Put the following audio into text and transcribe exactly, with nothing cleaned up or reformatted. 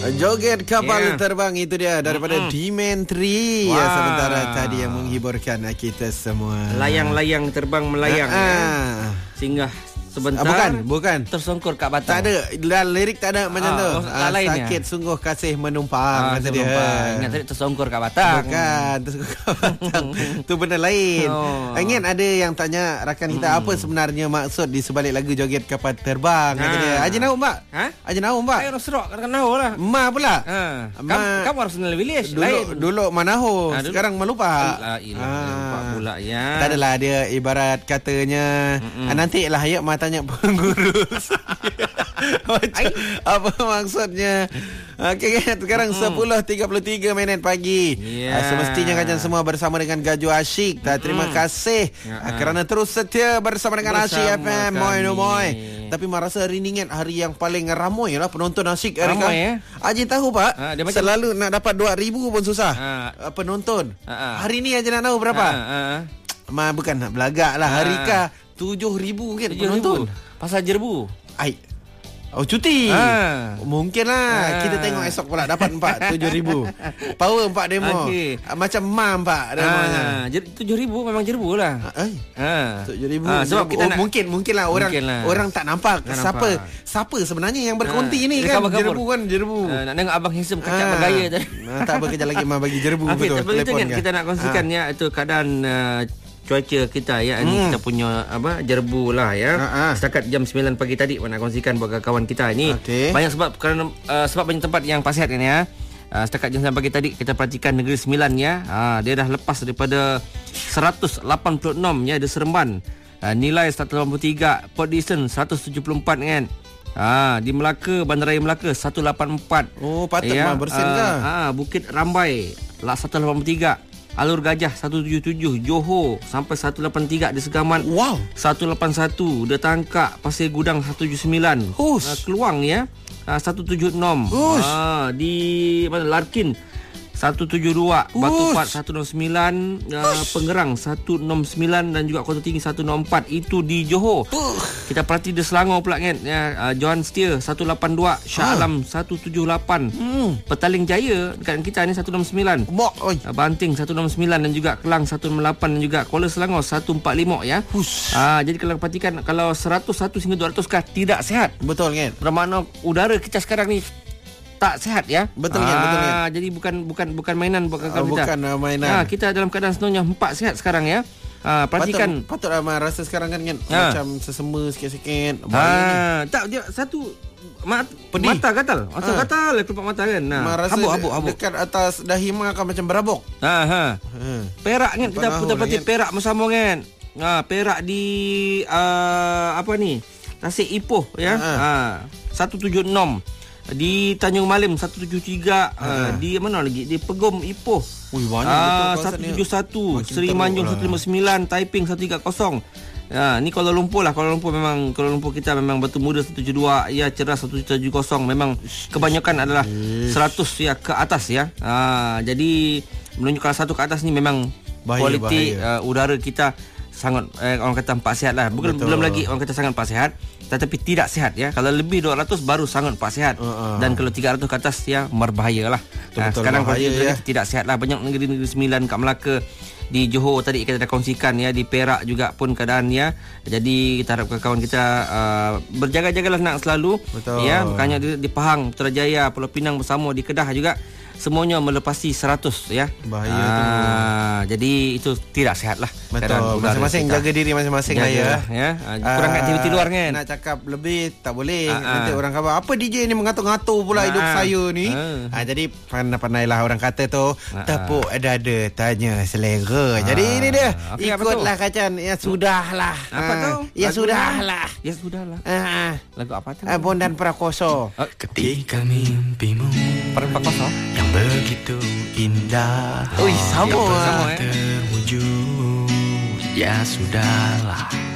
Joget kapal yeah. terbang itu dia daripada mm-hmm. Dementri. Wow. Ya, sementara tadi yang menghiburkan kita semua. Layang-layang terbang melayang ah, ya. ah. Sehingga sebentar ah, bukan, bukan. tersongkur kat batang. Tak ada, dalam lirik tak ada macam ah, tu. Ah, sakit ya? Sungguh kasih menumpang, ah, kata dia. Ingat tadi tersongkur kat batang. Bukan, tersongkur kat batang. Tu benda lain. Oh. Ingat ada yang tanya rakan kita hmm. apa sebenarnya maksud di sebalik lagu Joget Kapal Terbang, kata ha. dia. Haji Naum, Pak? Ha? Haji Naum, Pak? Saya orang Serok, kan Naum lah. Ma pula? Ha. Kamu, kamu harus kenal village dulu, lain. Dulu Manaho, ha, dulu. Sekarang Melupa. Ah, ilah, ha. Melupa pula ya. Tak adalah dia ibarat katanya. Mm-mm. Nantilah ayat ma tanya pengguru. Macam, apa maksudnya? Okey, sekarang mm-hmm. sepuluh tiga puluh tiga minit pagi. Yeah. Semestinya kajian semua bersama dengan Gaju Asyik. Mm-hmm. Terima kasih yeah. kerana terus setia bersama dengan bersama Asyik F M. Moy no moy. Tapi merasa hari ni kan hari yang paling ramai lah penonton Asyik. Ramai ya. Haji tahu Pak, ha, selalu macam nak dapat dua ribu pun susah. Ha. Penonton. Ha. Hari ni Haji nak tahu berapa? Ha. Ha. Ma bukan nak belagak lah. Ha. Hari kah tujuh ribu kan penonton. Pasal jerbu. Ai. Oh, cuti. Ha. Mungkin lah. Ha. Kita tengok esok pula dapat empat tujuh ribu. Power empat demo. Okay. Macam mam Pak demonya. Ha. tujuh ribu memang jerbu lah. Ha. ha. tujuh ribu. Ha. Sebab kita oh, nak... mungkin mungkin lah orang mungkin lah. Orang tak nampak. Tak siapa nampak. Siapa sebenarnya yang berkonti ha. ni kan? Kabur-kabur. Jerbu kan jerbu. Ha. Nak tengok abang handsome kacak ha. bergaya tadi. Ha. Tak apa, kejap lagi ma bagi jerbu okay, betul. Telefon kan kita nak kongsikan ha. ya itu keadaan uh, cuaca kita ya, ni hmm. kita punya apa jerbu lah ya. Ha-ha. Setakat jam sembilan pagi tadi nak kongsikan buat kawan kita ni. Okay. Banyak sebab kerana uh, sebab banyak tempat yang pasiat kan ya. Uh, setakat jam sembilan pagi tadi kita perhatikan Negeri Sembilan ya. Uh, dia dah lepas daripada seratus lapan puluh enam ya di Seremban. Uh, nilai seratus lapan puluh tiga, Port Dickson seratus tujuh puluh empat kan. Ah, di Melaka, Bandaraya Melaka seratus lapan puluh empat. Oh, patut ya. Mah bersin uh, ke? Ah, Bukit Rambai seratus lapan puluh tiga. Alur Gajah seratus tujuh puluh tujuh, Johor sampai seratus lapan puluh tiga di Segaman. Wow. seratus lapan puluh satu, Dia Tangkak, Pasir Gudang seratus tujuh puluh sembilan. Uh, Keluang ya. Uh, seratus tujuh puluh enam. Uh, di mana Larkin seratus tujuh puluh dua, Batu Pat seratus enam puluh sembilan, uh, Pengerang seratus enam puluh sembilan dan juga Kota Tinggi seratus enam puluh empat. Itu di Johor. Ush. Kita perhati di Selangor pula kan ya, uh, Johan Setia seratus lapan puluh dua, Shah Alam seratus tujuh puluh lapan. Hmm. Petaling Jaya dekat kita ni seratus enam puluh sembilan. Uh, Banting seratus enam puluh sembilan dan juga Kelang seratus enam puluh lapan dan juga Kuala Selangor seratus empat puluh lima ya. Uh, jadi kalau perhatikan kalau seratus satu hingga dua ratus kah tidak sihat. Betul kan? Bermakna udara kita sekarang ni tak sihat ya. Betul kan, betul kan. Jadi bukan bukan bukan mainan buat kakak uh, kita. Bukan uh, mainan. Ha, kita dalam keadaan sebenarnya empat sihat sekarang ya. Ha, perhatikan patut patut rasa sekarang kan, kan ha. macam sesema sikit-sikit. Ha, tak dia satu mat, mata gatal. Mata ha. gatal kelopak mata kan. Nah, habuk habuk habuk. Dekat atas dahi mak akan macam berabuk. Ha ha. ha. Perak kan kita putar pati perak bersama kan. Ha, perak di uh, apa ni? Tasik Ipoh ya. Ha. ha. seratus tujuh puluh enam. Di Tanjung Malim seratus tujuh puluh tiga, ha. uh, di mana lagi di Pegom Ipoh uh, seratus tujuh puluh satu, Seri Manjung seratus lima puluh sembilan, Taiping seratus tiga puluh. Ya, ni Kuala Lumpur lah. Kuala Lumpur memang Kuala Lumpur kita memang Batu Muda seratus tujuh puluh dua, ya Ceras seratus tujuh puluh. Memang kebanyakan adalah seratus ya ke atas ya. Uh, jadi menunjukkan satu ke atas ni memang bahaya, kualiti bahaya. Uh, udara kita sangat eh, orang kata empat sihat lah. Bukan Betul. belum lagi orang kata sangat empat sihat, tetapi tidak sihat ya. Kalau lebih dua ratus baru sangat empat sihat. Uh-uh. Dan kalau tiga ratus ke atas ya berbahaya lah. Betul, nah, sekarang bahaya, kalau ya. tidak sihat lah. Banyak negeri-negeri sembilan kat Melaka, di Johor tadi kita dah kongsikan ya, di Perak juga pun keadaannya. Jadi kita harapkan kawan kita uh, berjaga-jagalah nak selalu. Betul. Ya, makanya di, di Pahang, Putrajaya, Pulau Pinang bersama, di Kedah juga semuanya melepasi seratus ya. Bahaya ah, tu. Jadi itu tidak sihat lah. Betul. Masing-masing kita. Jaga diri masing-masing lah ya. ya. Kurang uh, aktiviti luar kan. Nak cakap lebih tak boleh. Uh, Nanti uh. orang kata apa D J ni mengatur-ngatur pula uh, hidup saya ni. Uh. Uh, jadi pandai-pandailah orang kata tu. Uh, Tepuk dada tanya selera. Uh. Jadi ini dia. Okay, ikutlah kacan. Ya sudahlah. Apa tu? Ya sudahlah. Ya sudahlah. Uh, Lagu apa tu? Uh, Bondan Prakoso. Uh, Ketika mimpimu Prakoso yang begitu indah. Oh, sama. Sama eh. Terwujud. Ya sudahlah.